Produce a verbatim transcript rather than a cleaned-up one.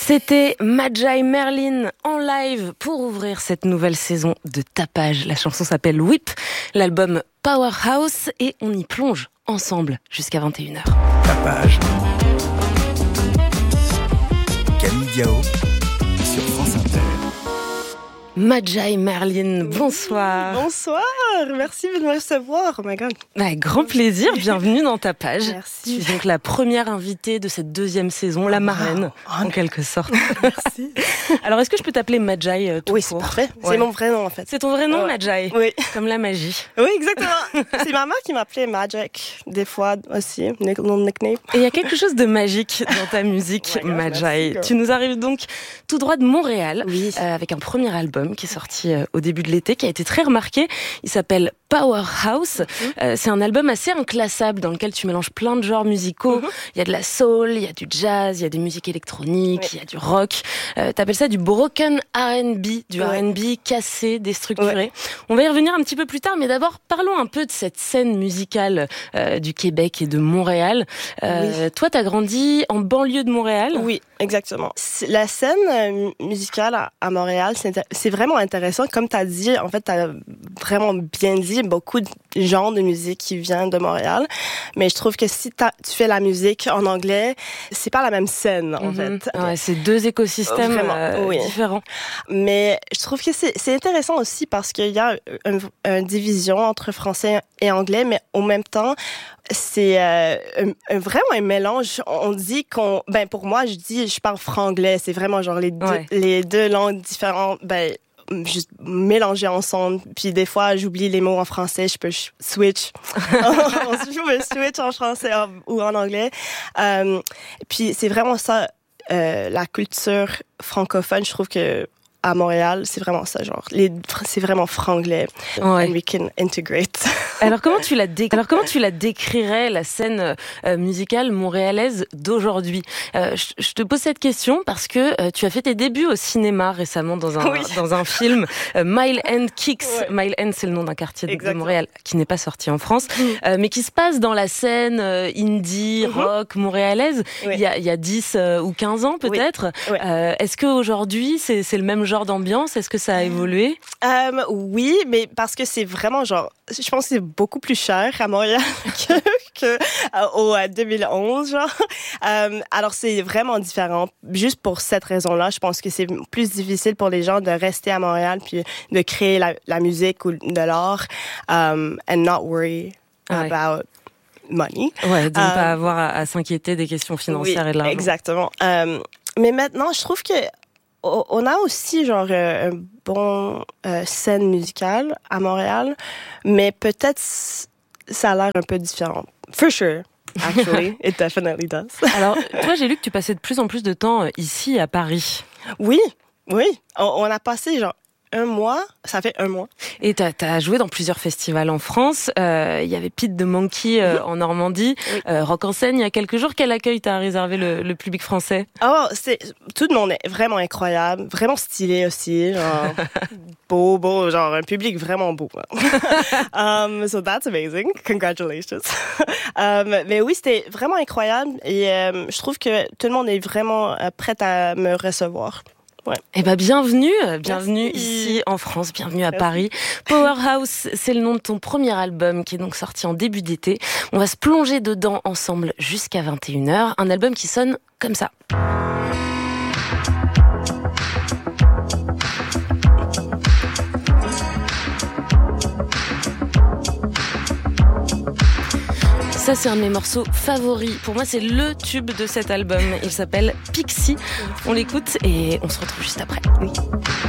C'était Majai Merlin en live pour ouvrir cette nouvelle saison de Tapage. La chanson s'appelle Whip, l'album Powerhouse et on y plonge ensemble jusqu'à vingt et une heures. Tapage. Camille Diao sur France Inter. Majai Merlin, bonsoir. Bonsoir, merci de me recevoir, oh my God. Bah, grand plaisir, bienvenue dans Tapage. Merci. Tu es donc la première invitée de cette deuxième saison, la marraine, oh, en quelque sorte. Merci. Alors, est-ce que je peux t'appeler Majai euh, tout Oui, court? c'est parfait, Ouais. c'est mon vrai nom en fait. C'est ton vrai nom, Ouais. Majai? Oui. Comme la magie. Oui, exactement. C'est ma mère qui m'appelait Magic, des fois aussi, mon nickname. Et il y a quelque chose de magique dans ta musique, Oh my God, Majai. merci, girl. Tu nous arrives donc tout droit de Montréal, Oui. euh, avec un premier album qui est sorti euh, au début de l'été, qui a été très remarqué. Il s'appelle Powerhouse. Mm-hmm. Euh, c'est un album assez inclassable dans lequel tu mélanges plein de genres musicaux. Mm-hmm. Il y a de la soul, il y a du jazz, il y a des musiques électroniques, Oui. il y a du rock. Euh, T'appelles ça du broken R and B, du Ouais. R and B cassé, déstructuré. Ouais. On va y revenir un petit peu plus tard, mais d'abord parlons un peu de cette scène musicale euh, du Québec et de Montréal. Euh, Toi, t'as grandi en banlieue de Montréal. Oui, exactement. C'est- La scène euh, musicale à, à Montréal, c'est, intér- c'est vraiment intéressant. Comme tu as dit, en fait, tu as vraiment bien dit, beaucoup de genres de musique qui viennent de Montréal. Mais je trouve que si t'as- tu fais la musique en anglais, c'est pas la même scène, en Mhm. fait. Ouais, c'est deux écosystèmes Vraiment, euh, oui. différents. Mais je trouve que c'est, c'est intéressant aussi parce qu'il y a une, une division entre français et anglais, mais en même temps, c'est euh, un- un- vraiment un mélange. On dit qu'on... Ben, pour moi, je dis, je parle franglais. C'est vraiment genre les deux, Ouais. les deux langues différentes, ben, juste mélangées ensemble. Puis des fois, j'oublie les mots en français, je peux ch- switch. je peux switch en français en- ou en anglais. Euh, puis c'est vraiment ça, euh, la culture francophone. Je trouve que à Montréal, c'est vraiment ça, genre, les, c'est vraiment franglais. Ouais. And we can integrate. Alors comment tu la dé... Alors comment tu la décrirais, la scène euh, musicale montréalaise d'aujourd'hui? euh, je, je te pose cette question parce que euh, tu as fait tes débuts au cinéma récemment dans un Oui. dans un film euh, Mile End Kicks. Ouais. Mile End, c'est le nom d'un quartier de, de Exactement. Montréal qui n'est pas sorti en France, Mm. euh, mais qui se passe dans la scène euh, indie, Mhm. rock montréalaise. Oui. Il y a il y a dix euh, ou quinze ans peut-être. Oui. Euh, est-ce que aujourd'hui c'est c'est le même genre d'ambiance? Est-ce que ça a évolué? Euh, oui, mais parce que c'est vraiment genre, je pense que c'est beaucoup plus cher à Montréal que, que euh, au euh, deux mille onze, genre. Euh, alors c'est vraiment différent. Juste pour cette raison-là, je pense que c'est plus difficile pour les gens de rester à Montréal puis de créer la, la musique ou de l'art, um, and not worry Ouais. about money. Ouais, de ne Euh, pas avoir à, à s'inquiéter des questions financières Oui, et de l'argent. exactement. Euh, mais maintenant, je trouve que o- on a aussi genre euh, un bon euh, scène musicale à Montréal, mais peut-être s- ça a l'air un peu différent. For sure, actually, it definitely does. Alors, toi, j'ai lu que tu passais de plus en plus de temps euh, ici à Paris. Oui, oui, on, on a passé genre un mois, ça fait un mois. Et t'as as joué dans plusieurs festivals en France. Euh, Il y avait Pete de Monkey euh, en Normandie, Oui. euh, Rock en scène il y a quelques jours. Quel accueil t'as réservé le, le public français? Oh, c'est tout le monde est vraiment incroyable, vraiment stylé aussi, genre beau, beau, genre un public vraiment beau. um, so that's amazing, congratulations. um, mais oui, c'était vraiment incroyable et euh, je trouve que tout le monde est vraiment euh, prêt à me recevoir. Ouais. Eh ben, bienvenue, euh, bienvenue Merci. ici en France, bienvenue à Merci. Paris. Powerhouse, c'est le nom de ton premier album qui est donc sorti en début d'été. On va se plonger dedans ensemble jusqu'à vingt et une heures. Un album qui sonne comme ça. Ça, c'est un de mes morceaux favoris. Pour moi, c'est le tube de cet album. Il s'appelle Pixie. On l'écoute et on se retrouve juste après. Oui.